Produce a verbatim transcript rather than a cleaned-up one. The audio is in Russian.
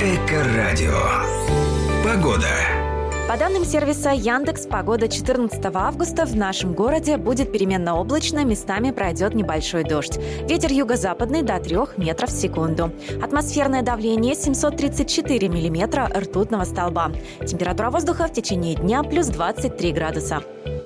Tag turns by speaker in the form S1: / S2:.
S1: Эко-радио. Погода.
S2: По данным сервиса Яндекс, погода четырнадцатого августа в нашем городе будет переменно облачно, местами пройдет небольшой дождь. Ветер юго-западный до трёх метров в секунду. Атмосферное давление семьсот тридцать четыре миллиметра ртутного столба. Температура воздуха в течение дня плюс двадцать три градуса.